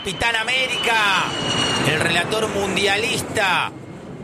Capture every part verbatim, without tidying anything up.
Capitán América, el relator mundialista.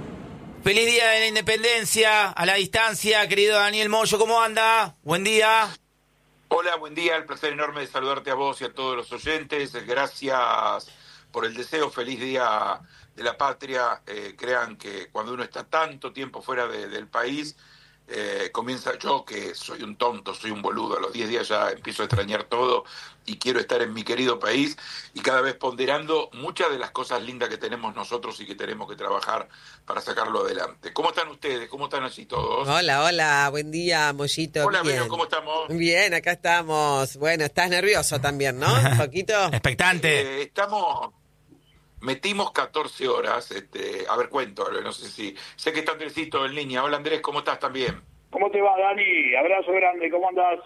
Feliz día de la independencia, a la distancia, querido Daniel Moyo, ¿cómo anda? Buen día. Hola, buen día, el placer enorme de saludarte a vos y a todos los oyentes. Gracias por el deseo, feliz día de la patria. Eh, crean que cuando uno está tanto tiempo fuera de, del país, eh, comienza yo, que soy un tonto, soy un boludo, a los diez días ya empiezo a extrañar todo y quiero estar en mi querido país y cada vez ponderando muchas de las cosas lindas que tenemos nosotros y que tenemos que trabajar para sacarlo adelante. ¿Cómo están ustedes? ¿Cómo están allí todos? Hola, hola, buen día, Mollito. Hola, bien. Vero, ¿cómo estamos? Bien, acá estamos. Bueno, estás nervioso también, ¿no? Un poquito. Expectante. Eh, estamos... Metimos catorce horas, este, a ver, cuento, no sé si... Sé que está Andresito en línea. Hola, Andrés, ¿cómo estás también? ¿Cómo te va, Dani? Abrazo grande, ¿cómo andás?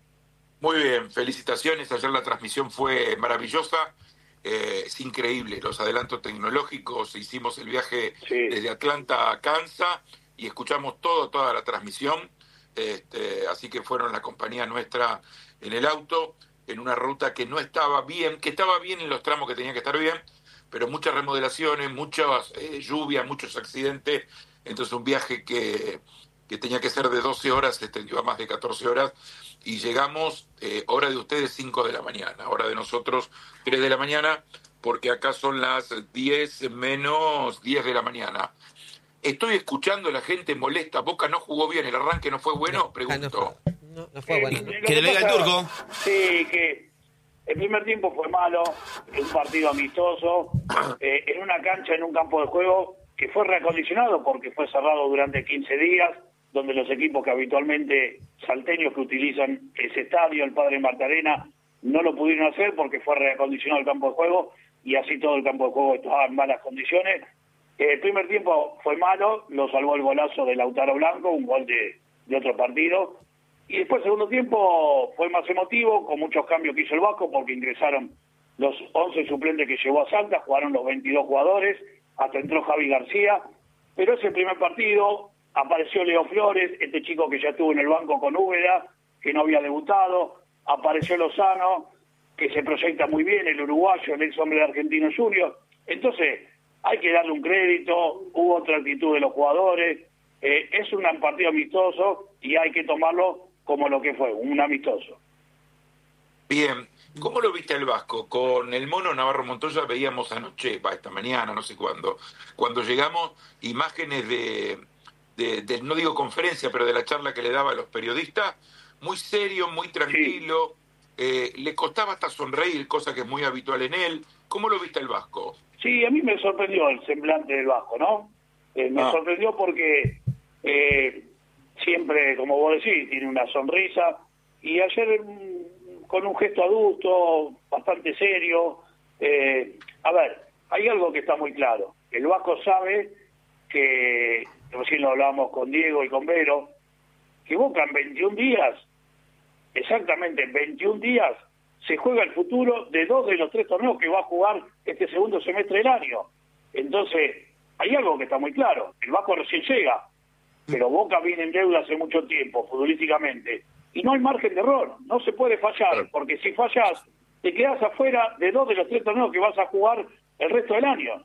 Muy bien, felicitaciones. Ayer la transmisión fue maravillosa. Eh, es increíble, los adelantos tecnológicos. Hicimos el viaje Sí. desde Atlanta a Kansas y escuchamos todo, toda la transmisión. Este, así que fueron la compañía nuestra en el auto, en una ruta que no estaba bien, que estaba bien en los tramos que tenía que estar bien, pero muchas remodelaciones, muchas eh, lluvias, muchos accidentes. Entonces un viaje que, que tenía que ser de doce horas se extendió a más de catorce horas y llegamos, eh, hora de ustedes cinco de la mañana, hora de nosotros tres de la mañana, porque acá son las diez menos diez de la mañana. Estoy escuchando, la gente molesta, Boca no jugó bien, el arranque no fue bueno, No, pregunto. No, no fue bueno. ¿no? Eh, Que le diga el turco. Sí, que el primer tiempo fue malo, un partido amistoso, eh, en una cancha, en un campo de juego que fue reacondicionado porque fue cerrado durante quince días, donde los equipos que habitualmente salteños que utilizan ese estadio, el Padre Marta Arena, no lo pudieron hacer porque fue reacondicionado el campo de juego y así todo el campo de juego estaba en malas condiciones. Eh, el primer tiempo fue malo, lo salvó el golazo de Lautaro Blanco, un gol de, de otro partido. Y después el segundo tiempo fue más emotivo, con muchos cambios que hizo el Vasco, porque ingresaron los once suplentes que llevó a Salta, jugaron los veintidós jugadores, hasta entró Javi García, pero ese primer partido apareció Leo Flores, este chico que ya estuvo en el banco con Úbeda, que no había debutado, apareció Lozano, que se proyecta muy bien, el uruguayo, el ex hombre de Argentino Junior. Entonces, hay que darle un crédito, hubo otra actitud de los jugadores, eh, es un partido amistoso y hay que tomarlo como lo que fue, un amistoso. Bien, ¿cómo lo viste el Vasco? Con el mono Navarro Montoya veíamos anoche, va, esta mañana, no sé cuándo, cuando llegamos, imágenes de, de, de, no digo conferencia, pero de la charla que le daba a los periodistas, muy serio, muy tranquilo, sí. eh, le costaba hasta sonreír, cosa que es muy habitual en él. ¿Cómo lo viste el Vasco? Sí, a mí me sorprendió el semblante del Vasco, ¿no? Eh, me ah. sorprendió porque eh, siempre, como vos decís, tiene una sonrisa, y ayer con un gesto adulto, bastante serio. Eh, a ver, hay algo que está muy claro. El Vasco sabe que, recién lo hablábamos con Diego y con Vero, que Boca en veintiún días, exactamente en veintiún días, se juega el futuro de dos de los tres torneos que va a jugar este segundo semestre del año. Entonces, hay algo que está muy claro. El Vasco recién llega, pero Boca viene en deuda hace mucho tiempo, futbolísticamente. Y no hay margen de error, no se puede fallar, porque si fallas, te quedas afuera de dos de los tres torneos que vas a jugar el resto del año.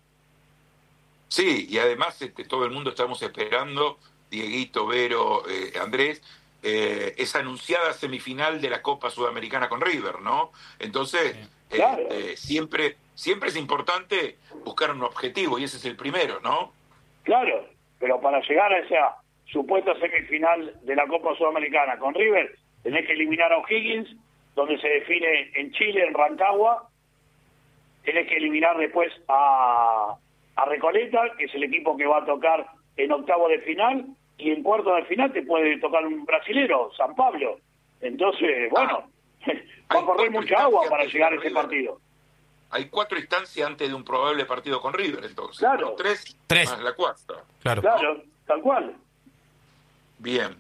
Sí, y además este, todo el mundo estamos esperando, Dieguito, Vero, eh, Andrés, eh, esa anunciada semifinal de la Copa Sudamericana con River, ¿no? Entonces, claro. eh, eh, siempre, siempre es importante buscar un objetivo, y ese es el primero, ¿no? Claro, pero para llegar a esa supuesta semifinal de la Copa Sudamericana con River, tenés que eliminar a O'Higgins, donde se define en Chile, en Rancagua. Tenés que eliminar después a, a Recoleta, que es el equipo que va a tocar en octavo de final, y en cuarto de final te puede tocar un brasilero, San Pablo. Entonces, bueno, ah, va a correr mucha agua para llegar a ese partido. Hay cuatro instancias antes de un probable partido con River, entonces. Claro. ¿No? Tres, Tres. Más la cuarta. Claro. Claro, tal cual. Bien.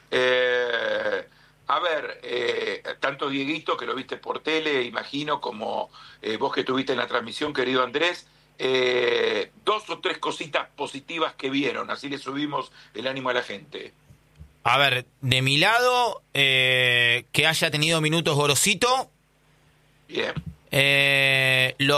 Eh, a ver, eh, tanto Dieguito, que lo viste por tele, imagino, como eh, vos que estuviste en la transmisión, querido Andrés, eh, dos o tres cositas positivas que vieron, así le subimos el ánimo a la gente. A ver, de mi lado, eh, que haya tenido minutos Gorosito. Bien. Eh, lo